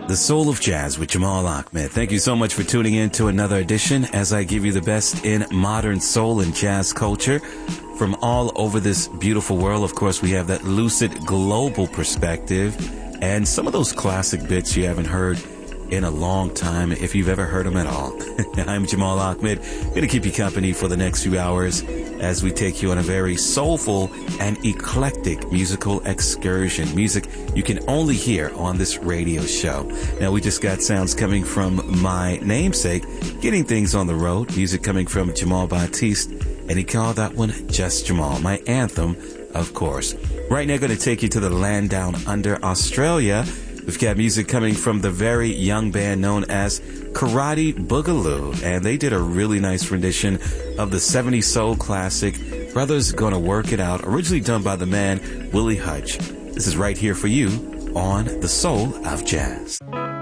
The Soul of Jazz with Jamal Ahmed. Thank you so much for tuning in to another edition as I give you the best in modern soul and jazz culture from all over this beautiful world. Of course, we have that lucid global perspective and some of those classic bits you haven't heard in a long time, if you've ever heard them at all. I'm Jamal Ahmed, going to keep you company for the next few hours as we take you on a very soulful and eclectic musical excursion. Music you can only hear on this radio show. Now, we just got sounds coming from my namesake, Getting Things on the Road, music coming from Jamal Baptiste, and he called that one Just Jamal, my anthem, of course. Right now, going to take you to the land down under Australia. We've got music coming from the very young band known as Karate Boogaloo, and they did a really nice rendition of the 70s soul classic Brothers Gonna Work It Out, originally done by the man Willie Hutch. This is right here for you on The Soul of Jazz.